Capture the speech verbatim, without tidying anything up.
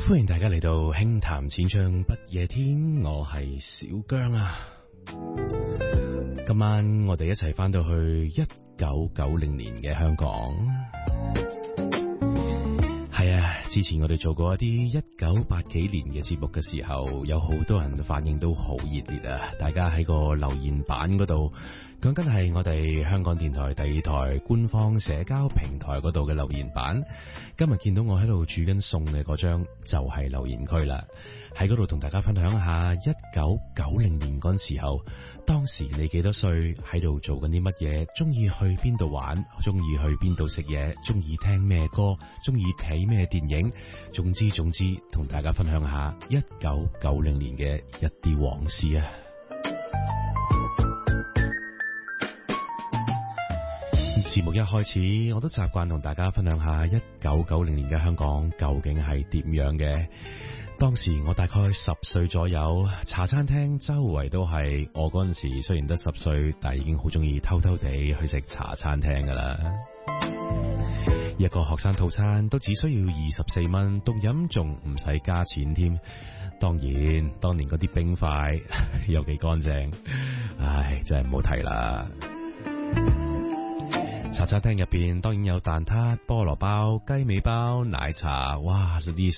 歡迎大家嚟到輕談淺唱不夜天，我係小姜啊。今晚我哋一齊翻到去一九九零年嘅香港。係啊，之前我哋做過一啲一九八幾年嘅節目嘅時候，有好多人反應都好熱烈啊！大家喺個留言板嗰度講緊係我哋香港電台第二台官方社交平台嗰度嘅留言板。今日見到我喺度煮緊餸嘅嗰張就係留言區啦，喺嗰度同大家分享一下一九九零年嗰陣時候，當時你幾多歲，喺度做緊啲乜嘢，中意去邊度玩，中意去邊度食嘢，中意聽咩歌，中意睇咩電影，總之總之同大家分享下一九九零年嘅一啲往事啊！節目一開始我都習慣同大家分享下一九九零年嘅香港究竟係點樣嘅。當時我大概十歲左右，茶餐廳周圍都係，我嗰陣時雖然得十歲，但係已經好中意偷偷地去食茶餐廳噶啦。一個學生套餐都只需要二十四蚊，獨飲仲唔使加錢添。當然當年嗰啲冰塊有幾乾淨，唉，真係唔好提啦。茶餐廳入邊當然有蛋撻、菠蘿包、雞尾包、奶茶，哇！呢啲